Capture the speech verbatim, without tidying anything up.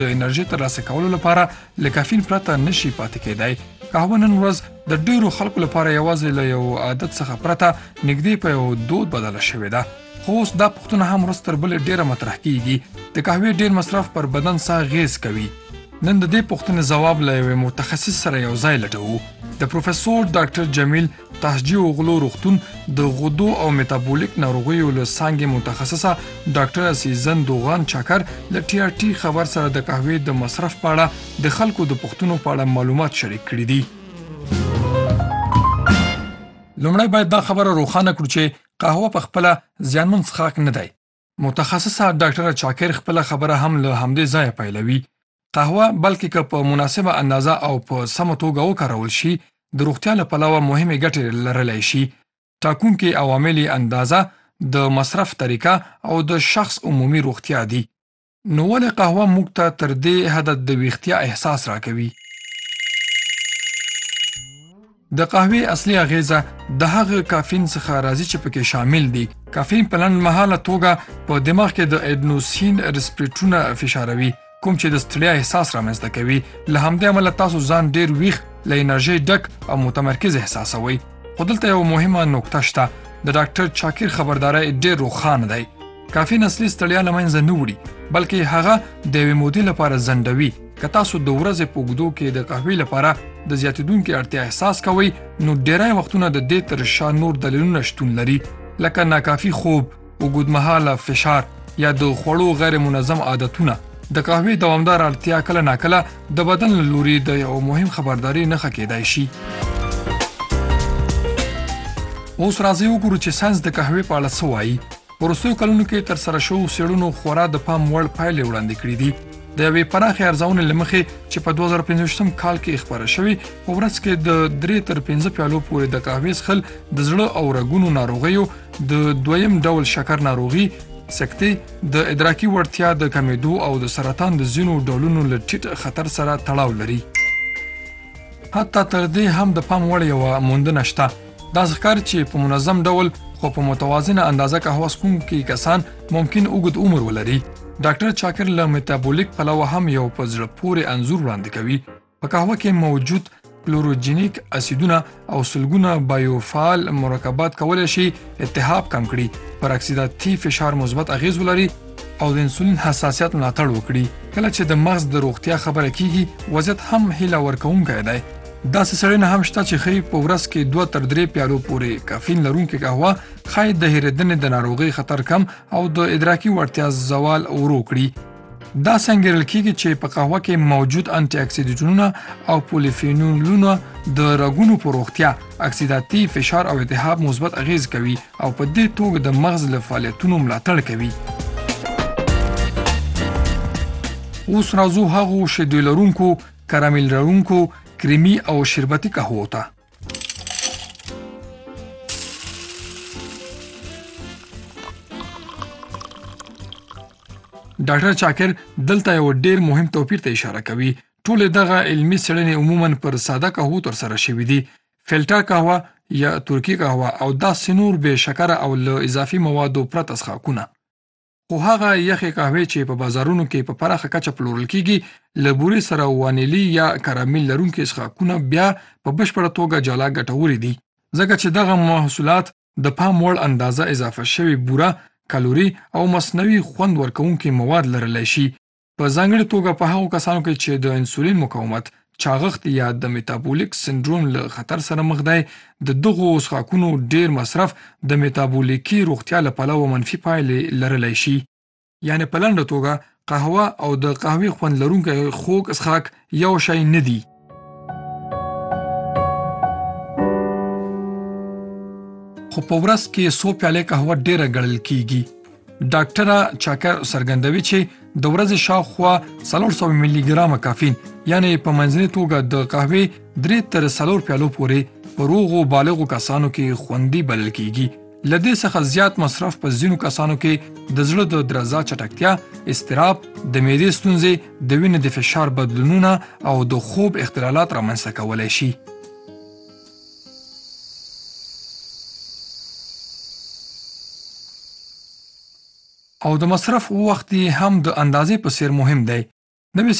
د انرژي ترلاسه کولو لپاره له کافین پرته نشي پاتې کېدای. قهوه نن ورځ د ډیرو خلکو لپاره یوازې له یو عادت څخه پرته نږدې په یو دود بدله شوې ده. خو اوس دا پوښتنه هم ورځ تر بلې ډیره مطرح کیږي: د قهوې ډیر مصرف پر بدن څه اغیز کوي؟ نن د دې پوښتنې ځواب له یوه متخصص سره یو ځای لټوو. د پروفیسور ډاکټر جمیل تهجی اوغلو روغتون د غدو او میتابولیک ناروغیو له څانګې متخصصه ډاکټر سیزن دوغان چاکر له ټي آر ټي خبر سره د قهوې د مصرف په اړه د خلکو د پوښتنو په اړه معلومات شریک کړي دي. لومړی باید دا خبره روښانه کړو چې قهوه په خپله زیانمن څښاک نه دی. متخصصه ډاکټر چاکر خپله خبره هم له همدې ځایه پیلوي. قهوه بلکې که په مناسبه اندازه او په سمه توګه وکارول شي د روغتیا له پلوه مهمې ګټې لرلی شي. ټاکونکي عوامل یې اندازه، د مصرف طریقه او د شخص عمومي روغتیا دي. نو ولې قهوه موږ ته تر دې حده د ویښتیا احساس راکوي؟ د قهوې اصلي اغیزه د هغه کافین څخه راځي چې پکې شامل دي. کافین په لنډمهاله توګه په دماغ کې د اډنوسین ریسپټورونه فشاروي، کوم چې د ستړیا احساس رامنځته کوي. له همدې امله تاسو ځان ډیر ویښ، له انرژۍ ډک او متمرکز احساسوئ. خو دلته یو مهمه نکته شته. د ډاکټر چاکر خبرداری ډیر روښانه دی. کافین اصلي ستړیا له منځه نه وړي، بلکې هغه د یوې مودې لپاره ځنډوي. که تاسو د ورځې په اوږدو کې د قهوې لپاره د زیاتېدونکې اړتیا احساس کوئ، نو ډیری وختونه د دې تر شا نور دلیلونه شتون لري، لکه ناکافي خوب، اوږدمهاله فشار یا د خوړو غیر منظم عادتونه. د قهوې دوامدار اړتیا کله ناکله د بدن له لوري د یو مهم خبرداري نښه کېدای شي. اوس راځئ وګورو چې ساینس د قهوې په اړه څه وایي. په وروستیو کلونو کې ترسره شوو څېړنو خورا د پام وړ پایلې وړاندې کړي دي. د یوې پراخې ارزونې له مخې چې په دوه زره پنځه کال کې خپره شوې، په ورځ کې د درې تر پنځه پیالو پورې د قهوې څښل د زړه او رګونو ناروغیو، د دویم ډول شکر ناروغي، سکتې، د ادراکي وړتیا د کمېدو او د سرطان د ځینو ډولونو له ټیټ خطر سره تړاو لري. حتی تر دې هم د پام وړ یوه موندنه شته. داسې ښکاري چې په منظم ډول خو په متوازنه اندازه قهوه څښونکي کسان ممکن اوږد عمر ولري. ډاکټر چاکر له میتابولیک پلوه هم یو په زړه پورې انځور وړاندې کوي. په قهوه کې موجود کلوروجینیک اسیدونه او سلګونه بایوفعال مرکبات کولی شي التهاب کم کړي، پر اکسیداتي فشار مثبت اغیز ولري او د انسولین حساسیت ملاتړ وکړي. کله چې د مغز د روغتیا خبره کیږي، وضعیت هم هیله ورکوونکی دی. داسې څېړنې هم شته چې ښیي په ورځ کې دوه تر درې پیالو پورې کافین لرونکې قهوه ښایي د هېرېدنې د ناروغۍ خطر کم او د ادراکي وړتیا زوال ورو کړي. دا څنګهرل کېږي چې په قهوه کې موجود انټي اکسیډنټونه او پولیفینولونه د رګونو په روغتیا، اکسیداتي فشار او التهاب مثبت اغیز کوي او په دې توګه د مغز له فعالیتونو ملاتړ کوي. اوس راځو هغو شیدو لرونکو، کارامل لرونکو، کریمي او شربتي قهوو ته. ډاکټر چاکر دلته یو ډیر مهم توپیر ته اشاره کوي. ټولې دغه علمي څېړنې عموماً پر ساده قهوو ترسره شوي دي، فلټر قهوه یا ترکي قهوه او داسې نور بې شکره او له اضافي موادو پرته څښاکونه. خو هغه یخې قهوې چې په بازارونو کې په پراخه کچه پلورل کیږي، له بورې سره وانیلي یا کارامل لرونکي څښاکونه بیا په بشپړه توګه جلا ګټورې دي، ځکه چې دغه محصولات د پام وړ اندازه اضافه شوي بوره، کالوري او مصنوعي خوند ورکوونکي مواد لرلی شي. په ځانګړې توګه په هغو کسانو کې چې د انسولین مقاومت، چاغښت یا د میتابولیک سنډروم له خطر سره مخ دی، د دغو څښاکونو ډیر مصرف د میتابولیکي روغتیا له پلوه منفي پایلې لرلی شي. یعنې په لنډه توګه قهوه او د قهوې خوند لرونکی خوږ څښاک یو شی نه دي. خو په ورځ کې څو پیالې قهوه ډیره ګڼل کیږي. ډاکټر چاکر څرګندوي چې د ورځې شاوخوا څلور سوه ملي ګرامه کافین، یعنې په منځنۍ توګه د قهوې درې تر څلور پیالو پورې په روغو بالغو کسانو کې خوندي بلل کیږي. له دې څخه زیات مصرف په ځینو کسانو کې د زړه د درزا چټکتیا، اضطراب، د معدې ستونزې، د وینې د فشار بدلونونه او د خوب اختلالات رامنځته کولی شي. او د مصرف وخت هم د اندازې په څیر مهم دی. نوې